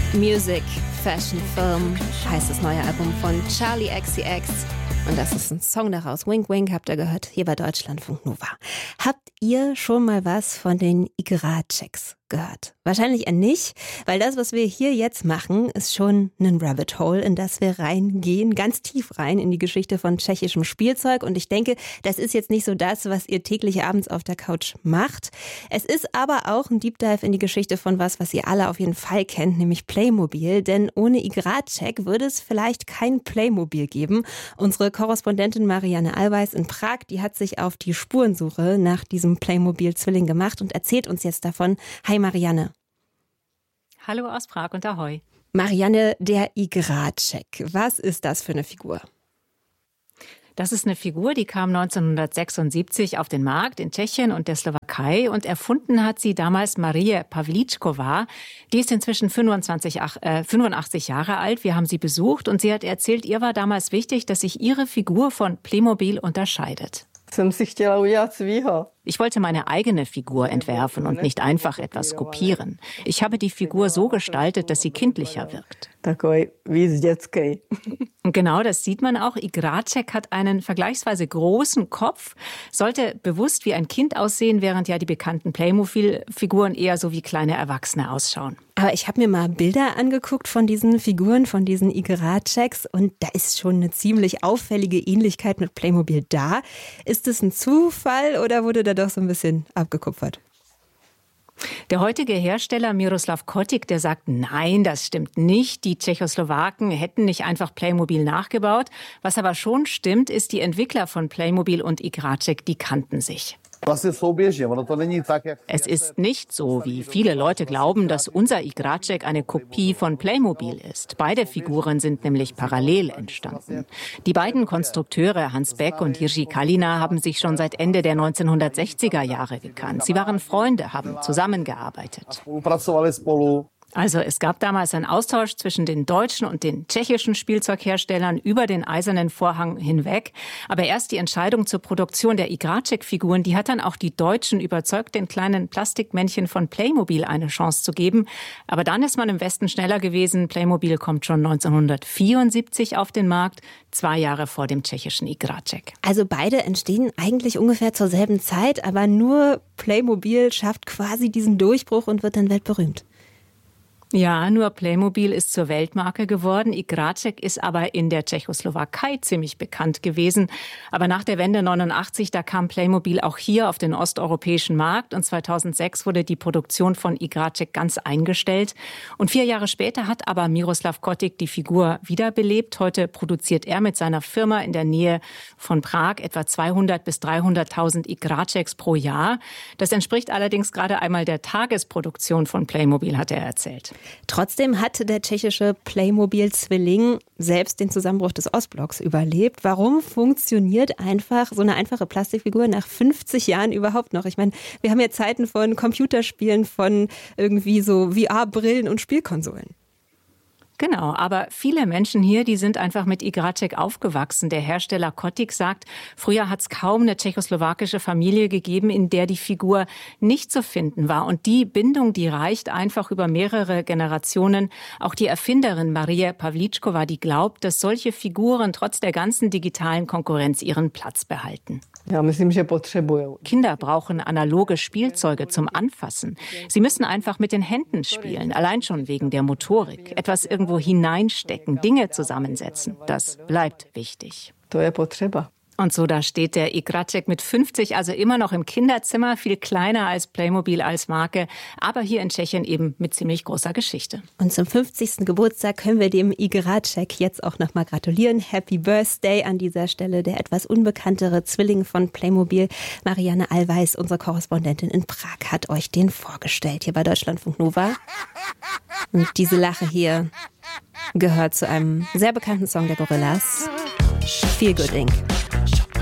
Music, Fashion, Film heißt das neue Album von Charli XCX. Und das ist ein Song daraus. Wink Wink habt ihr gehört, hier bei Deutschlandfunk Nova. Habt ihr schon mal was von den Igračeks gehört? Wahrscheinlich eher nicht, weil das, was wir hier jetzt machen, ist schon ein Rabbit Hole, in das wir reingehen, ganz tief rein in die Geschichte von tschechischem Spielzeug. Und ich denke, das ist jetzt nicht so das, was ihr täglich abends auf der Couch macht. Es ist aber auch ein Deep Dive in die Geschichte von was ihr alle auf jeden Fall kennt, nämlich Playmobil. Denn ohne Igraček würde es vielleicht kein Playmobil geben. Unsere Korrespondentin Marianne Allweis in Prag, die hat sich auf die Spurensuche nach diesem Playmobil-Zwilling gemacht und erzählt uns jetzt davon. Hi Marianne. Hallo aus Prag und Ahoi. Marianne, der Igraček, was ist das für eine Figur? Das ist eine Figur, die kam 1976 auf den Markt in Tschechien und der Slowakei und erfunden hat sie damals Marie Pavlíčková. Die ist inzwischen 85 Jahre alt. Wir haben sie besucht und sie hat erzählt, ihr war damals wichtig, dass sich ihre Figur von Playmobil unterscheidet. Ich wollte meine eigene Figur entwerfen und nicht einfach etwas kopieren. Ich habe die Figur so gestaltet, dass sie kindlicher wirkt. Und genau das sieht man auch. Igraček hat einen vergleichsweise großen Kopf, sollte bewusst wie ein Kind aussehen, während ja die bekannten Playmobil-Figuren eher so wie kleine Erwachsene ausschauen. Aber ich habe mir mal Bilder angeguckt von diesen Figuren, von diesen Igračeks und da ist schon eine ziemlich auffällige Ähnlichkeit mit Playmobil da. Ist es ein Zufall oder wurde da doch so ein bisschen abgekupfert? Der heutige Hersteller Miroslav Kotik, der sagt, nein, das stimmt nicht. Die Tschechoslowaken hätten nicht einfach Playmobil nachgebaut. Was aber schon stimmt, ist, die Entwickler von Playmobil und Igraček, die kannten sich. Es ist nicht so, wie viele Leute glauben, dass unser Igraček eine Kopie von Playmobil ist. Beide Figuren sind nämlich parallel entstanden. Die beiden Konstrukteure Hans Beck und Jiří Kalina haben sich schon seit Ende der 1960er Jahre gekannt. Sie waren Freunde, haben zusammengearbeitet. Also es gab damals einen Austausch zwischen den deutschen und den tschechischen Spielzeugherstellern über den Eisernen Vorhang hinweg. Aber erst die Entscheidung zur Produktion der Igraček-Figuren, die hat dann auch die Deutschen überzeugt, den kleinen Plastikmännchen von Playmobil eine Chance zu geben. Aber dann ist man im Westen schneller gewesen. Playmobil kommt schon 1974 auf den Markt, 2 Jahre vor dem tschechischen Igraček. Also beide entstehen eigentlich ungefähr zur selben Zeit, aber nur Playmobil schafft quasi diesen Durchbruch und wird dann weltberühmt. Ja, nur Playmobil ist zur Weltmarke geworden. Igraček ist aber in der Tschechoslowakei ziemlich bekannt gewesen. Aber nach der Wende 89, da kam Playmobil auch hier auf den osteuropäischen Markt. Und 2006 wurde die Produktion von Igraček ganz eingestellt. Und 4 Jahre später hat aber Miroslav Kotik die Figur wiederbelebt. Heute produziert er mit seiner Firma in der Nähe von Prag etwa 200.000 bis 300.000 Igračeks pro Jahr. Das entspricht allerdings gerade einmal der Tagesproduktion von Playmobil, hat er erzählt. Trotzdem hat der tschechische Playmobil-Zwilling selbst den Zusammenbruch des Ostblocks überlebt. Warum funktioniert einfach so eine einfache Plastikfigur nach 50 Jahren überhaupt noch? Ich meine, wir haben ja Zeiten von Computerspielen, von irgendwie so VR-Brillen und Spielkonsolen. Genau, aber viele Menschen hier, die sind einfach mit Igraček aufgewachsen. Der Hersteller Kotik sagt, früher hat es kaum eine tschechoslowakische Familie gegeben, in der die Figur nicht zu finden war. Und die Bindung, die reicht einfach über mehrere Generationen. Auch die Erfinderin Marie Pavlíčková, die glaubt, dass solche Figuren trotz der ganzen digitalen Konkurrenz ihren Platz behalten. Kinder brauchen analoge Spielzeuge zum Anfassen. Sie müssen einfach mit den Händen spielen, allein schon wegen der Motorik. Etwas irgendwo hineinstecken, Dinge zusammensetzen. Das bleibt wichtig. Und so, da steht der Igraček mit 50, also immer noch im Kinderzimmer, viel kleiner als Playmobil als Marke, aber hier in Tschechien eben mit ziemlich großer Geschichte. Und zum 50. Geburtstag können wir dem Igraček jetzt auch nochmal gratulieren. Happy Birthday an dieser Stelle, der etwas unbekanntere Zwilling von Playmobil. Marianne Allweis, unsere Korrespondentin in Prag, hat euch den vorgestellt, hier bei Deutschlandfunk Nova. Und diese Lache hier gehört zu einem sehr bekannten Song der Gorillaz, Feel Good Inc.